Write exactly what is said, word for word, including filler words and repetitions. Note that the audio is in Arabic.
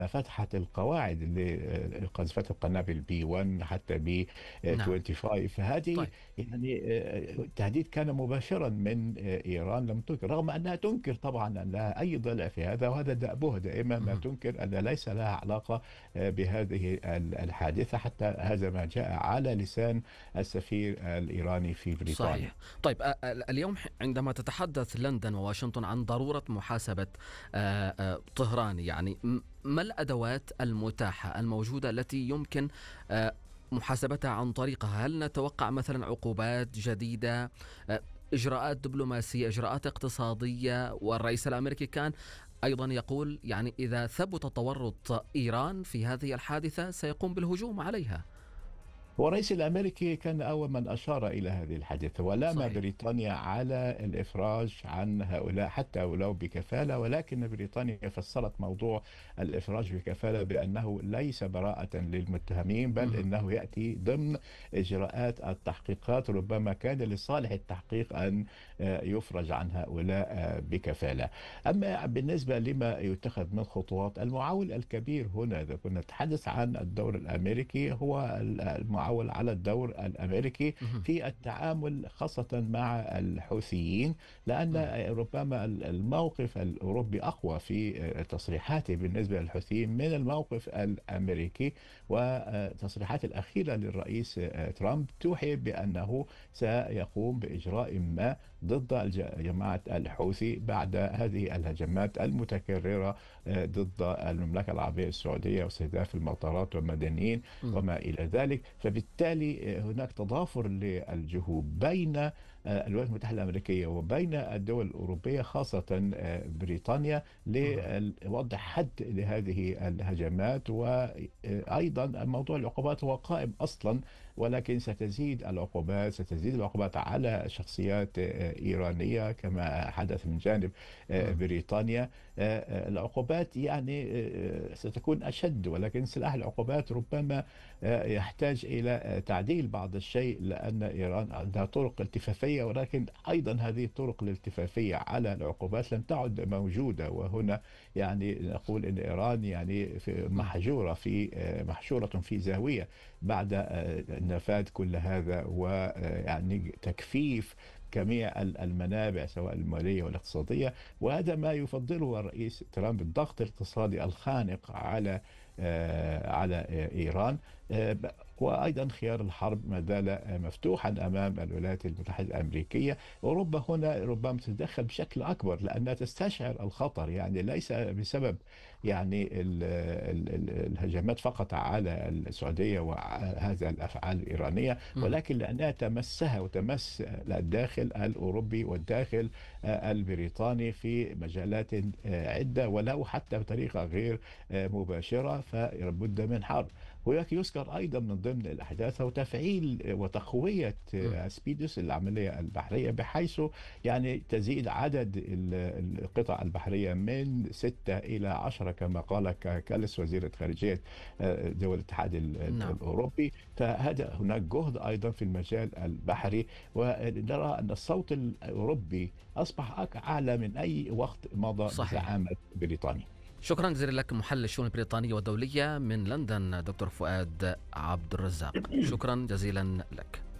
فتحت القواعد لقذفات القنابل بي واحد حتى بي نعم. خمسة وعشرين. فهذه طيب. يعني آه، التهديد كان مباشرا من آه، إيران، لم تنكر رغم أنها تنكر طبعا أن لها أي ضلع في هذا، وهذا دأبها دائما ما مهم. تنكر أن ليس لها علاقة آه، بهذه ال- الحادثة. حتى هذا ما جاء على لسان السفير الإيراني في بريطانيا. صحيح. طيب، أ- ال- اليوم ح- عندما تتحدث لندن وواشنطن عن ضرورة محاسبة آ- آ، طهران، يعني م- ما الأدوات المتاحة الموجودة التي يمكن آ، محاسبتها عن طريقها؟ هل نتوقع مثلا عقوبات جديدة، آ، إجراءات دبلوماسية، إجراءات اقتصادية؟ والرئيس الأمريكي كان أيضا يقول يعني إذا ثبت تورط إيران في هذه الحادثة سيقوم بالهجوم عليها. هو الرئيس الأمريكي كان أول من أشار إلى هذه الحادثة، ولام صحيح. بريطانيا على الإفراج عن هؤلاء حتى ولو بكفالة، ولكن بريطانيا فسرت موضوع الإفراج بكفالة بأنه ليس براءة للمتهمين، بل مهم. إنه يأتي ضمن إجراءات التحقيقات. ربما كان لصالح التحقيق أن آه، يفرج عن هؤلاء آه، بكفالة. أما بالنسبة لما يتخذ من خطوات، المعول الكبير هنا إذا كنا نتحدث عن الدور الأمريكي هو المعول على الدور الأمريكي مهم. في التعامل خاصة مع الحوثيين، لأن مهم. ربما الموقف الأوروبي أقوى في تصريحاته بالنسبة للحوثيين من الموقف الأمريكي. والتصريحات الأخيرة للرئيس ترامب توحي بأنه سيقوم بإجراء ما ضد الج- جماعة الحوثي بعد هذه الهجمات المتكررة ضد المملكة العربية السعودية واستهداف المطارات والمدنيين مهم. وما إلى ذلك. فبالتالي هناك تضافر للجهود بين آه، الولايات المتحدة الأمريكية وبين الدول الأوروبية، خاصة آه، بريطانيا، مهم. لوضع حد لهذه الهجمات. وأيضا موضوع العقوبات هو قائم أصلا، ولكن ستزيد العقوبات ستزيد العقوبات على شخصيات آه، إيرانية كما حدث من جانب آه، مهم. بريطانيا. آه، آه، العقوبات يعني آه، ستكون أشد، ولكن سلاح العقوبات ربما آه، يحتاج إلى آه، تعديل بعض الشيء، لأن إيران عندها طرق التفافية، ولكن أيضا هذه الطرق الالتفافية على العقوبات لم تعد موجودة. وهنا يعني نقول أن إيران يعني في مهم. محجورة في آه، محشورة في زاوية بعد آه، نفاذ كل هذا، ويعني تكفيف جميع ال- المنابع سواء المالية والاقتصادية. وهذا ما يفضله الرئيس ترامب، الضغط الاقتصادي الخانق على آه، على آه، إيران. آه، ب- وأيضا خيار الحرب ما زال آه، مفتوحا أمام الولايات المتحدة الأمريكية. أوروبا هنا ربما تتدخل بشكل أكبر لأنها تستشعر الخطر، يعني ليس بسبب يعني ال- ال- ال- الهجمات فقط على السعودية وهذا الأفعال الإيرانية، مهم. ولكن لأنها تمسها وتمس الداخل الأوروبي والداخل آه، البريطاني في مجالات آه، عدة، ولو حتى بطريقة غير آه، مباشرة. فلابد من حرب. هناك يذكر أيضا من ضمن الأحداث هو تفعيل وتقوية مهم. سبيدوس العملية البحرية، بحيث يعني تزيد عدد ال- القطع البحرية من ستة إلى عشرة كما قال ك- كاليس وزيرة خارجية آه، دول الاتحاد ال- ال- نعم. الأوروبي. فهذا هناك جهد أيضا في المجال البحري، ونرى أن الصوت الأوروبي أصبح أك- أعلى من أي وقت مضى صحيح. بزعامة بريطانيا. شكرا جزيلا لك، محلل الشؤون البريطانية والدولية من لندن، دكتور فؤاد عبد الرزاق. شكرا جزيلا لك.